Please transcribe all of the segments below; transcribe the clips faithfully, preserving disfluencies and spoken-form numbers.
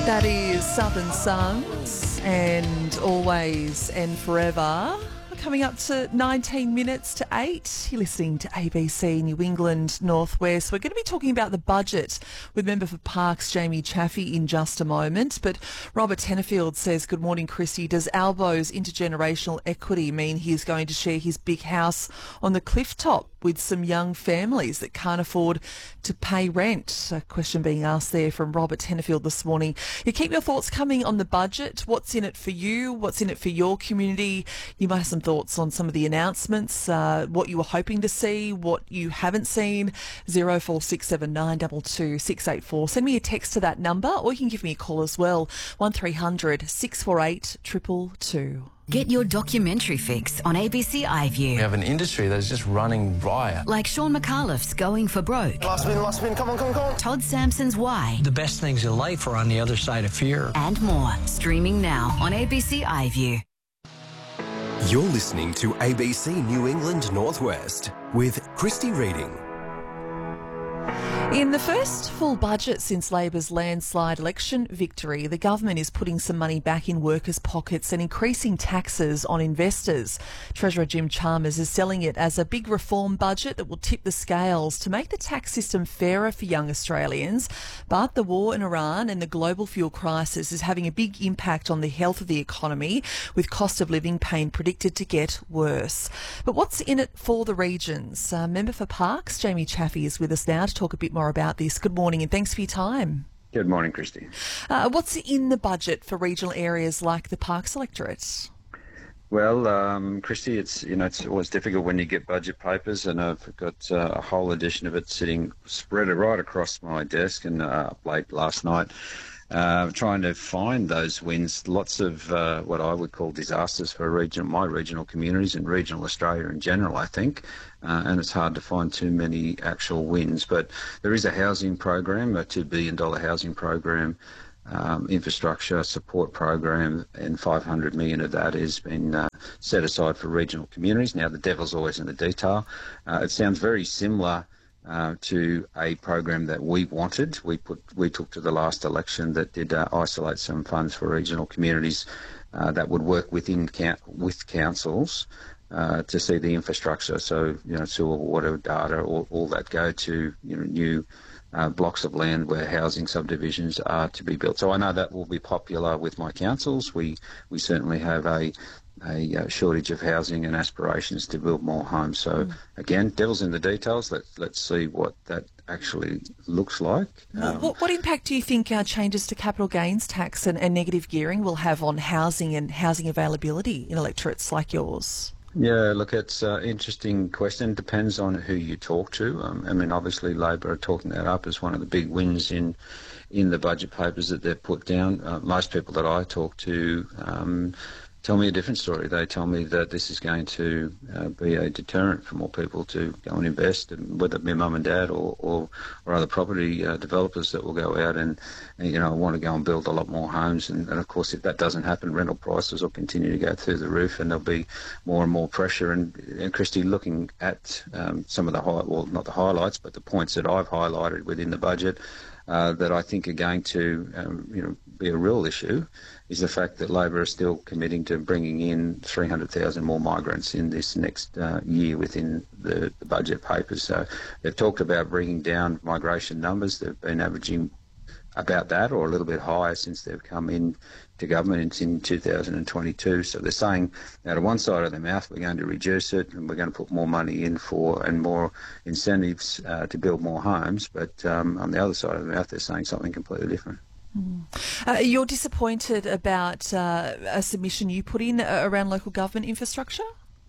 That is Southern Suns and Always and Forever. Coming up to nineteen minutes to eight. You're listening to A B C New England Northwest. We're going to be talking about the budget with Member for Parkes Jamie Chaffey in just a moment. But Robert Tennefield says, good morning, Christy. Does Albo's intergenerational equity mean he's going to share his big house on the cliff top with some young families that can't afford to pay rent? A question being asked there from Robert Tennefield this morning. You keep your thoughts coming on the budget. What's in it for you? What's in it for your community? You might have some thoughts on some of the announcements, uh, what you were hoping to see, what you haven't seen. zero four six seven nine two two six eight four. Send me a text to that number, or you can give me a call as well. one three hundred six four eight two two two. Get your documentary fix on A B C iView. We have an industry that is just running riot. Like Sean McAuliffe's Going for Broke. Last spin, last spin, come on, come on, come on. Todd Sampson's Why. The best things in life are on the other side of fear. And more. Streaming now on A B C iView. You're listening to A B C New England Northwest with Christy Reading. In the first full budget since Labor's landslide election victory, the government is putting some money back in workers' pockets and increasing taxes on investors. Treasurer Jim Chalmers is selling it as a big reform budget that will tip the scales to make the tax system fairer for young Australians. But the war in Iran and the global fuel crisis is having a big impact on the health of the economy, with cost of living pain predicted to get worse. But what's in it for the regions? Uh, Member for Parkes, Jamie Chaffey, is with us now to talk a bit more about this. Good morning and thanks for your time. Good morning, Christy. Uh, what's in the budget for regional areas like the Parkes electorate? Well, um, Christy, it's you know it's always difficult when you get budget papers, and I've got uh, a whole edition of it sitting spread right across my desk, and uh, late last night. Uh, trying to find those wins, lots of uh, what I would call disasters for region, my regional communities and regional Australia in general, I think, uh, and it's hard to find too many actual wins. But there is a housing program, a two billion dollars housing program, um, infrastructure support program, and five hundred million dollars of that has been uh, set aside for regional communities. Now, the devil's always in the detail. Uh, it sounds very similar Uh, to a program that we wanted. We put we took to the last election that did uh, isolate some funds for regional communities uh, that would work within with councils uh, to see the infrastructure. So you know, sewer, water, data, all, all that go to you know new uh, blocks of land where housing subdivisions are to be built. So I know that will be popular with my councils. We we certainly have a a shortage of housing and aspirations to build more homes. So mm. again, devil's in the details. Let, let's see what that actually looks like. Um, what, what impact do you think uh, changes to capital gains tax and, and negative gearing will have on housing and housing availability in electorates like yours? Yeah, look, it's an interesting question. Depends on who you talk to. Um, I mean, obviously Labor are talking that up as one of the big wins in in the budget papers that they've put down. Uh, most people that I talk to um, tell me a different story. They tell me that this is going to uh, be a deterrent for more people to go and invest, and whether it be mum and dad or, or, or other property uh, developers that will go out and, and, you know, want to go and build a lot more homes. And, and, of course, if that doesn't happen, rental prices will continue to go through the roof, and there'll be more and more pressure. And, and Christy, looking at um, some of the, high, well, not the highlights, but the points that I've highlighted within the budget, Uh, that I think are going to, um, you know, be a real issue, is the fact that Labor are still committing to bringing in three hundred thousand more migrants in this next uh, year within the, the budget papers. So they've talked about bringing down migration numbers. They've been averaging about that or a little bit higher since they've come in to government in two thousand twenty-two. So they're saying out of one side of their mouth, we're going to reduce it and we're going to put more money in for and more incentives uh, to build more homes. But um, on the other side of the mouth, they're saying something completely different. Mm. Uh, you're disappointed about uh, a submission you put in around local government infrastructure?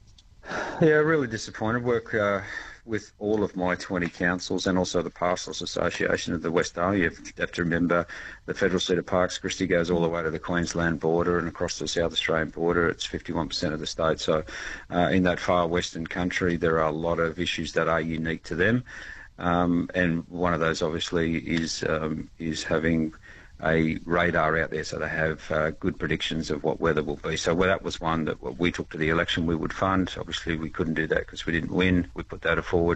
Yeah, really disappointed. Work uh, with all of my twenty councils and also the Parcels Association of the West Island. You have to remember the federal seat of Parkes, Christy, goes all the way to the Queensland border and across the South Australian border. It's fifty-one percent of the state. So uh, in that far western country, there are a lot of issues that are unique to them. Um, and one of those, obviously, is um, is having a radar out there, so they have uh, good predictions of what weather will be. So well, that was one that we took to the election we would fund. Obviously, we couldn't do that because we didn't win. We put that forward.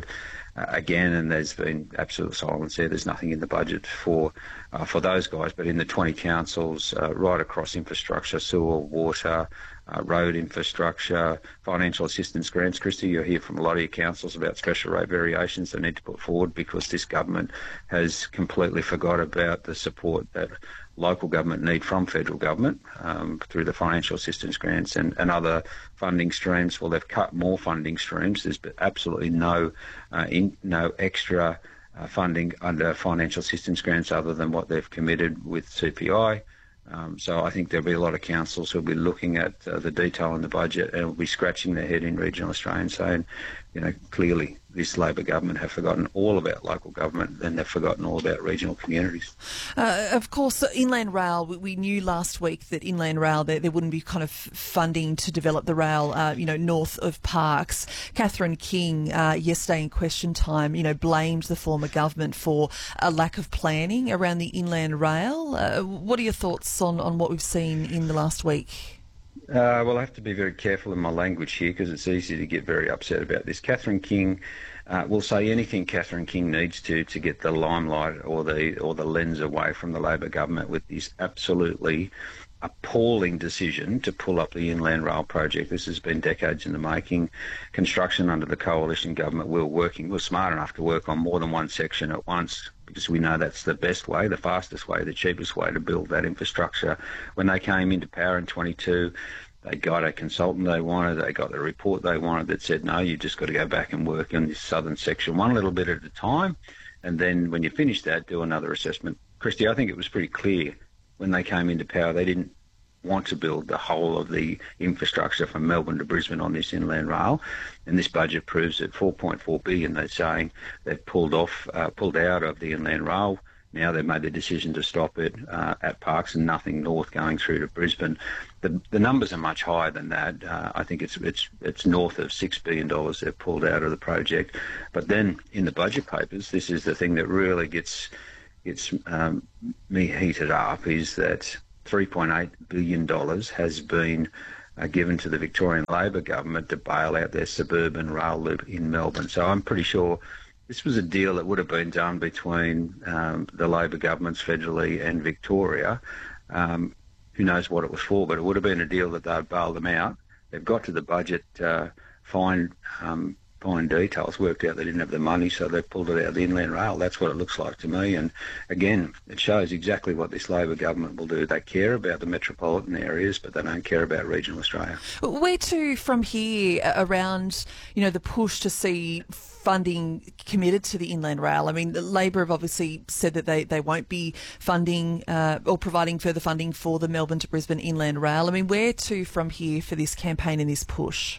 uh, again, and there's been absolute silence there. There's nothing in the budget for uh, for those guys, but in the twenty councils, uh, right across infrastructure, sewer, water, uh, road infrastructure, financial assistance grants. Christy, you'll hear from a lot of your councils about special rate variations they need to put forward because this government has completely forgot about the support that local government need from federal government um, through the financial assistance grants and, and other funding streams. Well, they've cut more funding streams. There's absolutely no uh, in, no extra uh, funding under financial assistance grants other than what they've committed with C P I. Um, so I think there'll be a lot of councils who'll be looking at uh, the detail in the budget and will be scratching their head in regional Australia and saying, you know, clearly this Labor government have forgotten all about local government and they've forgotten all about regional communities. Uh, of course, Inland Rail, we, we knew last week that Inland Rail, there, there wouldn't be kind of funding to develop the rail, uh, you know, north of Parkes. Catherine King, uh, yesterday in question time, you know, blamed the former government for a lack of planning around the Inland Rail. Uh, what are your thoughts on, on what we've seen in the last week? Uh, well, I have to be very careful in my language here because it's easy to get very upset about this. Catherine King uh, will say anything Catherine King needs to to get the limelight or the or the lens away from the Labor government with this absolutely appalling decision to pull up the Inland Rail project. This has been decades in the making. Construction under the coalition government, we were working, we were smart enough to work on more than one section at once because we know that's the best way, the fastest way, the cheapest way to build that infrastructure. When they came into power in twenty-two, they got a consultant they wanted, they got the report they wanted that said, no, you've just got to go back and work on this southern section one little bit at a time, and then when you finish that, do another assessment. Christy, I think it was pretty clear when they came into power they didn't want to build the whole of the infrastructure from Melbourne to Brisbane on this Inland Rail, and this budget proves it. four point four billion dollars, they're saying they've pulled off, uh, pulled out of the Inland Rail. Now they've made the decision to stop it uh, at Parkes and nothing north going through to Brisbane. The, the numbers are much higher than that. Uh, I think it's it's it's north of six billion dollars they've pulled out of the project. But then in the budget papers, this is the thing that really gets gets um, me heated up, is that three point eight billion dollars has been uh, given to the Victorian Labor government to bail out their suburban rail loop in Melbourne. So I'm pretty sure this was a deal that would have been done between um, the Labor governments federally and Victoria. Um, who knows what it was for, but it would have been a deal that they'd bailed them out. They've got to the budget uh, fine um, fine details, worked out they didn't have the money, so they pulled it out of the Inland Rail. That's what it looks like to me. And again, it shows exactly what this Labor government will do. They care about the metropolitan areas, but they don't care about regional Australia. Where to from here around, you know, the push to see funding committed to the Inland Rail? I mean, Labor have obviously said that they, they won't be funding uh, or providing further funding for the Melbourne to Brisbane Inland Rail. I mean, where to from here for this campaign and this push?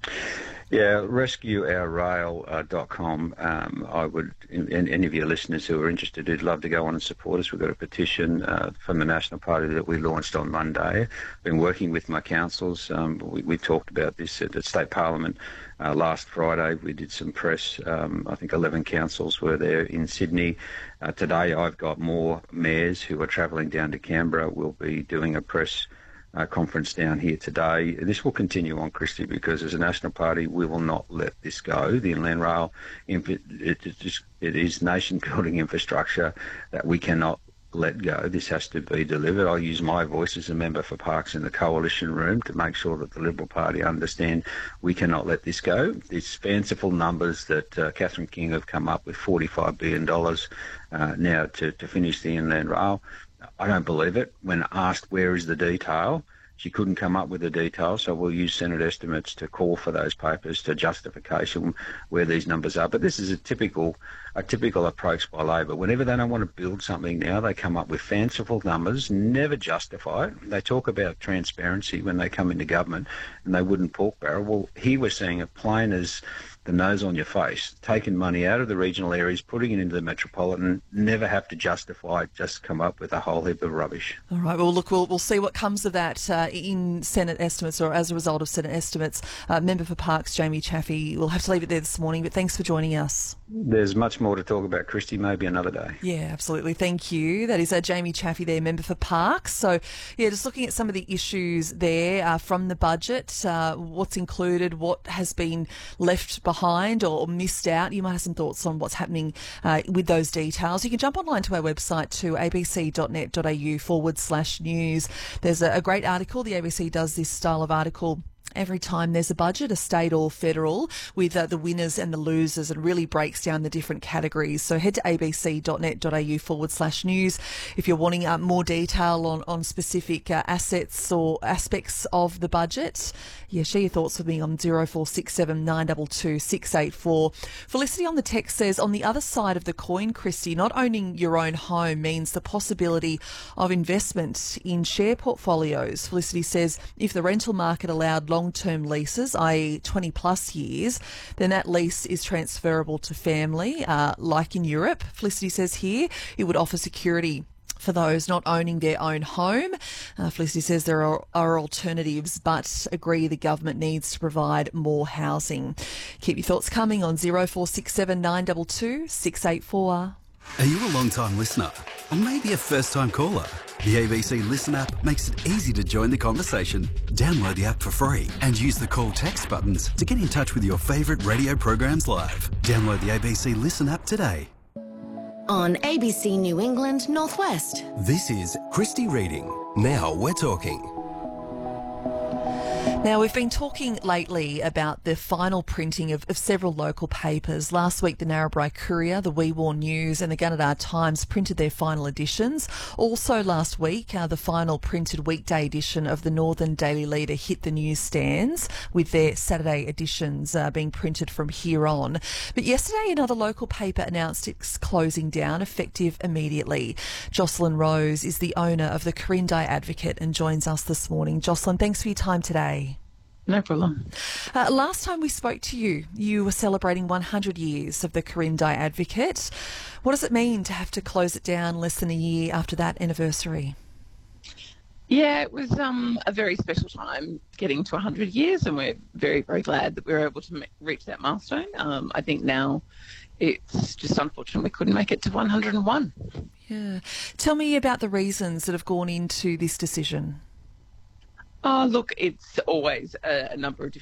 Yeah, rescue our rail dot com. Um, I would, and any of your listeners who are interested, who'd love to go on and support us. We've got a petition uh, from the National Party that we launched on Monday. Been working with my councils. Um, we, we talked about this at the State Parliament uh, last Friday. We did some press. Um, I think eleven councils were there in Sydney. Uh, today I've got more mayors who are travelling down to Canberra. We'll be doing a press Uh, conference down here today. This will continue on, Christy, because as a National Party we will not let this go. The Inland Rail, it, it, just, it is nation-building infrastructure that we cannot let go. This has to be delivered. I'll use my voice as a member for Parkes in the coalition room to make sure that the Liberal Party understand we cannot let this go. These fanciful numbers that uh, Catherine King have come up with, forty-five billion dollars uh, now to, to finish the Inland Rail, I don't believe it. When asked where is the detail, she couldn't come up with the detail, so we'll use Senate estimates to call for those papers to justification where these numbers are. But this is a typical a typical approach by Labor. Whenever they don't want to build something now, they come up with fanciful numbers, never justify it. They talk about transparency when they come into government, and they wouldn't pork barrel. Well, here we're seeing it plain as the nose on your face, taking money out of the regional areas, putting it into the metropolitan, never have to justify it, just come up with a whole heap of rubbish. All right, well, look, we'll, we'll see what comes of that uh, in Senate estimates or as a result of Senate estimates. Uh, Member for Parkes, Jamie Chaffey, we'll have to leave it there this morning, but thanks for joining us. There's much more to talk about, Christy, maybe another day. Yeah, absolutely. Thank you. That is uh, Jamie Chaffey there, Member for Parkes. So, yeah, just looking at some of the issues there uh, from the budget, uh, what's included, what has been left by behind or missed out, you might have some thoughts on what's happening uh, with those details, you can jump online to our website to abc.net.au forward slash news. There's a, a great article. The A B C does this style of article every time there's a budget, a state or federal, with uh, the winners and the losers, and really breaks down the different categories. So head to abc.net.au forward slash news if you're wanting uh, more detail on, on specific uh, assets or aspects of the budget. Yeah, share your thoughts with me on zero four six seven nine two two six eight four. Felicity on the text says, on the other side of the coin, Christy, not owning your own home means the possibility of investment in share portfolios. Felicity says, if the rental market allowed long long-term leases, that is twenty plus years, then that lease is transferable to family, uh, like in Europe. Felicity says here it would offer security for those not owning their own home. Uh, Felicity says there are, are alternatives, but agree the government needs to provide more housing. Keep your thoughts coming on zero four six seven nine two two six eight four. Are you a long-time listener or maybe a first-time caller? The A B C Listen app makes it easy to join the conversation. Download the app for free and use the call text buttons to get in touch with your favourite radio programs live. Download the A B C Listen app today. On A B C New England Northwest. This is Christy Reading. Now we're talking. Now, we've been talking lately about the final printing of, of several local papers. Last week, the Narrabri Courier, the Wee Waa News and the Gunnedah Times printed their final editions. Also last week, uh, the final printed weekday edition of the Northern Daily Leader hit the newsstands, with their Saturday editions uh, being printed from here on. But yesterday, another local paper announced it's closing down, effective immediately. Jocelyn Rose is the owner of the Quirindi Advocate and joins us this morning. Jocelyn, thanks for your time today. No problem. Uh, last time we spoke to you, you were celebrating one hundred years of the Quirindi Advocate. What does it mean to have to close it down less than a year after that anniversary? Yeah, it was um, a very special time getting to one hundred years, and we're very, very glad that we were able to reach that milestone. Um, I think now it's just unfortunate we couldn't make it to one hundred and one. Yeah. Tell me about the reasons that have gone into this decision. Oh, look, it's always a, a number of different